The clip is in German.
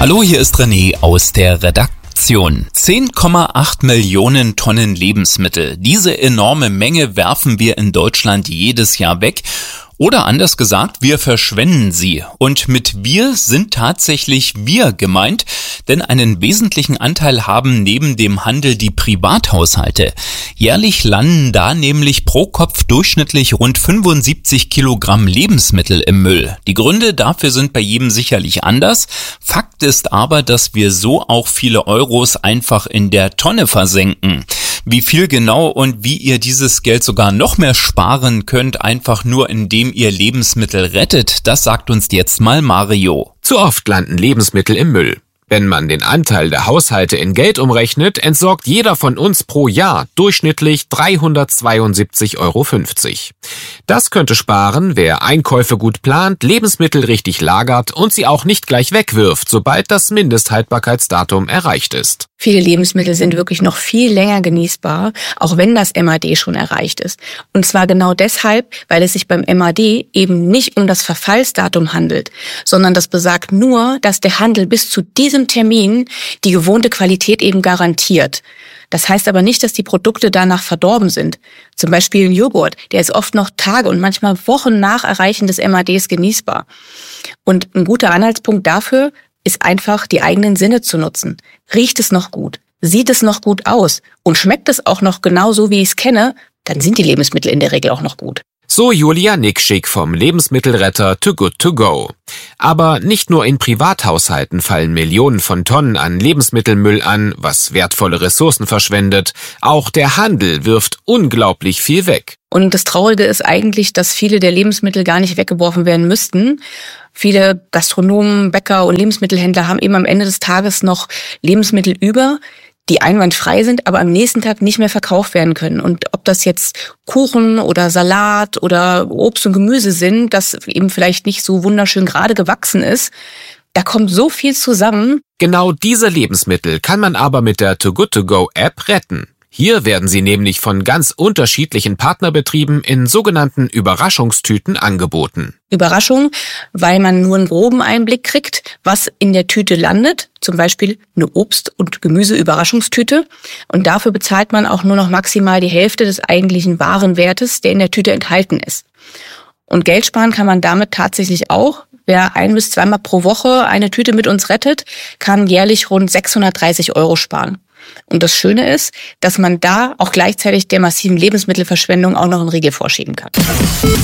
Hallo, hier ist René aus der Redaktion. 10,8 Millionen Tonnen Lebensmittel. Diese enorme Menge werfen wir in Deutschland jedes Jahr weg. Oder anders gesagt, wir verschwenden sie. Und mit wir sind tatsächlich wir gemeint, denn einen wesentlichen Anteil haben neben dem Handel die Privathaushalte. Jährlich landen da nämlich pro Kopf durchschnittlich rund 75 Kilogramm Lebensmittel im Müll. Die Gründe dafür sind bei jedem sicherlich anders. Fakt ist aber, dass wir so auch viele Euros einfach in der Tonne versenken. Wie viel genau und wie ihr dieses Geld sogar noch mehr sparen könnt, einfach nur indem ihr Lebensmittel rettet, das sagt uns jetzt mal Mario. Zu oft landen Lebensmittel im Müll. Wenn man den Anteil der Haushalte in Geld umrechnet, entsorgt jeder von uns pro Jahr durchschnittlich 372,50 €. Das könnte sparen, wer Einkäufe gut plant, Lebensmittel richtig lagert und sie auch nicht gleich wegwirft, sobald das Mindesthaltbarkeitsdatum erreicht ist. Viele Lebensmittel sind wirklich noch viel länger genießbar, auch wenn das MAD schon erreicht ist. Und zwar genau deshalb, weil es sich beim MAD eben nicht um das Verfallsdatum handelt, sondern das besagt nur, dass der Handel bis zu diesem Termin die gewohnte Qualität eben garantiert. Das heißt aber nicht, dass die Produkte danach verdorben sind. Zum Beispiel ein Joghurt, der ist oft noch Tage und manchmal Wochen nach Erreichen des MADs genießbar. Und ein guter Anhaltspunkt dafür ist einfach, die eigenen Sinne zu nutzen. Riecht es noch gut? Sieht es noch gut aus? Und schmeckt es auch noch genau so, wie ich es kenne? Dann sind die Lebensmittel in der Regel auch noch gut. So Julia Nickschick vom Lebensmittelretter Too Good To Go. Aber nicht nur in Privathaushalten fallen Millionen von Tonnen an Lebensmittelmüll an, was wertvolle Ressourcen verschwendet. Auch der Handel wirft unglaublich viel weg. Und das Traurige ist eigentlich, dass viele der Lebensmittel gar nicht weggeworfen werden müssten. Viele Gastronomen, Bäcker und Lebensmittelhändler haben eben am Ende des Tages noch Lebensmittel über, die einwandfrei sind, aber am nächsten Tag nicht mehr verkauft werden können. Und ob das jetzt Kuchen oder Salat oder Obst und Gemüse sind, das eben vielleicht nicht so wunderschön gerade gewachsen ist, da kommt so viel zusammen. Genau diese Lebensmittel kann man aber mit der Too Good To Go App retten. Hier werden sie nämlich von ganz unterschiedlichen Partnerbetrieben in sogenannten Überraschungstüten angeboten. Überraschung, weil man nur einen groben Einblick kriegt, was in der Tüte landet. Zum Beispiel eine Obst- und Gemüse-Überraschungstüte. Und dafür bezahlt man auch nur noch maximal die Hälfte des eigentlichen Warenwertes, der in der Tüte enthalten ist. Und Geld sparen kann man damit tatsächlich auch. Wer 1- bis 2-mal pro Woche eine Tüte mit uns rettet, kann jährlich rund 630 € sparen. Und das Schöne ist, dass man da auch gleichzeitig der massiven Lebensmittelverschwendung auch noch einen Riegel vorschieben kann.